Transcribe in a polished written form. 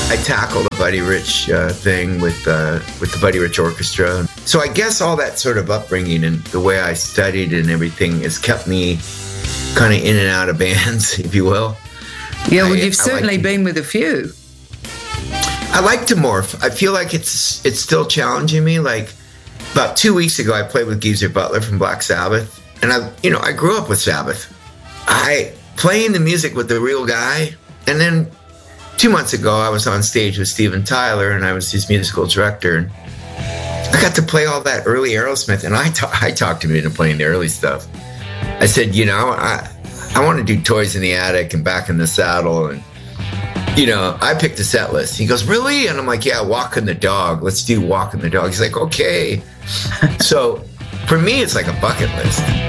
I tackled a Buddy Rich thing with the Buddy Rich Orchestra. So I guess all that sort of upbringing and the way I studied and everything has kept me kind of in and out of bands, if you will. Yeah, well, you've certainly been with a few. I like to morph. I feel like it's still challenging me. Like about 2 weeks ago, I played with Geezer Butler from Black Sabbath, and I grew up with Sabbath. I playing the music with the real guy, and then 2 months ago, I was on stage with Steven Tyler, and I was his musical director. And I got to play all that early Aerosmith, and I talked him into playing the early stuff. I said, I want to do Toys in the Attic and Back in the Saddle, and I picked the set list. He goes, really? And I'm like, yeah, Walking the Dog. Let's do Walking the Dog. He's like, okay. So for me, it's like a bucket list.